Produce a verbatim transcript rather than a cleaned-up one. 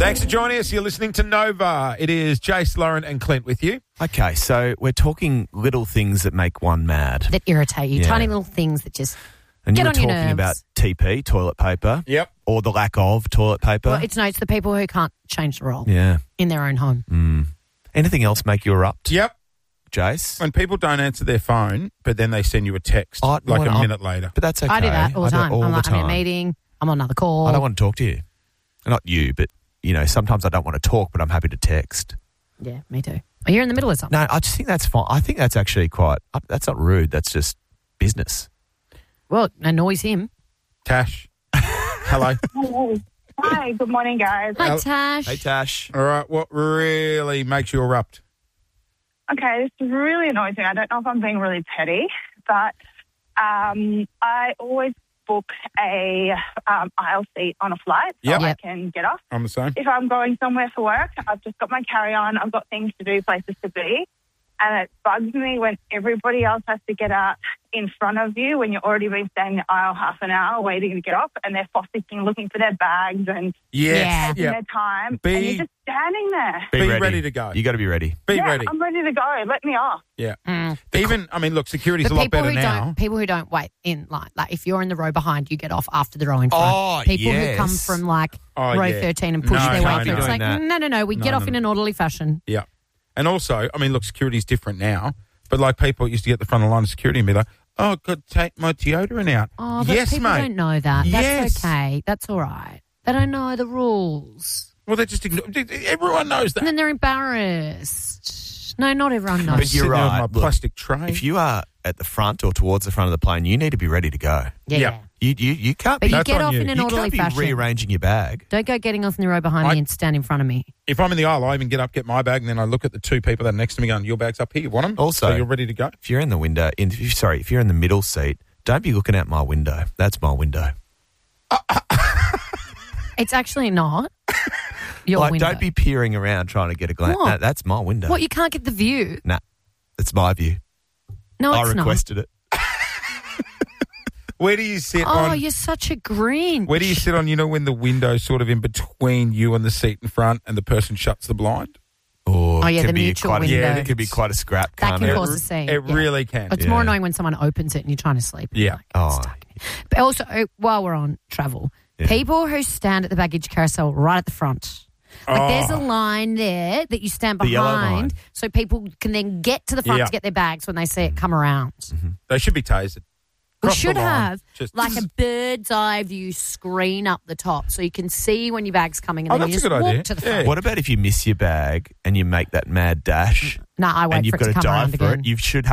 Thanks for joining us. You're listening to Nova. It is Jace, Lauren and Clint with you. Okay, so we're talking little things that make one mad. That irritate you. Yeah. Tiny little things that just And get you were on your talking nerves. about T P, toilet paper. Yep. Or the lack of toilet paper. Well, it's no, it's the people who can't change the role yeah. in their own home. Mm. Anything else make you erupt, Yep. Jace? When people don't answer their phone, but then they send you a text Oh, like well, a I'm- minute later. But that's okay. I do that all the I do it time. all I'm the like, I'm in a time. meeting, I'm on another call. I don't want to talk to you. Not you, but, you know, sometimes I don't want to talk, but I'm happy to text. Yeah, me too. Oh, you're in the middle of something. No, I just think that's fine. I think that's actually quite, uh, that's not rude. That's just business. Well, it annoys him. Tash. Hello. Hello. Hi, good morning, guys. Hi, Al- Tash. Hey, Tash. All right. What really makes you erupt? Okay, this really annoys me. I don't know if I'm being really petty, but um, I always book a um, aisle seat on a flight so Yep. I Yep. can get off. I'm the same. If I'm going somewhere for work, I've just got my carry-on, I've got things to do, places to be, and it bugs me when everybody else has to get out in front of you when you've already been standing in the aisle half an hour waiting to get off, and they're fussing, looking for their bags and Yes. taking Yeah. their time, Be- and you're just standing there. Be ready to go. You got to be ready. Be yeah, ready. I'm ready to go. Let me off. Yeah. Mm. Even, I mean, look, security's The a lot people better who now. don't, people who don't wait in line, like if you're in the row behind, you get off after the row in front. Oh, people who yes. come from like Oh, row yeah. thirteen and push No, their no, way no. through. It's Doing like that. no, no, no. We No, get no, off in no. an orderly fashion. Yeah. And also, I mean, look, security's different now, but like people used to get at the front of the line of security and be like, oh, I've got to take my deodorant out. Oh, but yes, people mate. don't know that. That's Yes. okay. That's all right. They don't know the rules. Well, they just igno- everyone knows that. And then they're embarrassed. No, not everyone knows. But you're Sitting on right. my Look, plastic tray. If you are at the front or towards the front of the plane, you need to be ready to go. yeah, Yeah. yeah. You you, you can't But be, you That's get on off you. in an you orderly can't be fashion. rearranging your bag. Don't go getting off in the row behind I- me and stand in front of me. If I'm in the aisle, I even get up, get my bag, and then I look at the two people that are next to me going, your bag's up here, you want them? Also- so you're ready to go? If you're in the window, in, if you- sorry, if you're in the middle seat, don't be looking out my window. That's my window. It's actually not your like, window. don't be peering around trying to get a glance. What? No, that's my window. What, you can't get the view? Nah, it's my view. No, I it's requested it. Where do you sit not. Oh, on... you're such a Grinch. Where do you sit on, you know, when the window's sort of in between you and the seat in front and the person shuts the blind? Or Oh, yeah, it can the be mutual quite a, window. yeah, it could be quite a scrap. That can't can it? cause a scene. It yeah. really can. It's Yeah. more annoying when someone opens it and you're trying to sleep. Yeah. Like, it's Oh. stuck. But also, uh, while we're on travel, Yeah. people who stand at the baggage carousel right at the front. Like Oh. there's a line there that you stand The yellow line. behind so people can then get to the front Yeah. to get their bags when they see it come around. They should be tased. We Cross the should line. have Just- like a bird's eye view screen up the top so you can see when your bag's coming and Oh, then you that's just a good walk idea. to the Yeah. front. What about if you miss your bag and you make that mad dash No, I wait and you've for it got to to come dive around for again. it? You should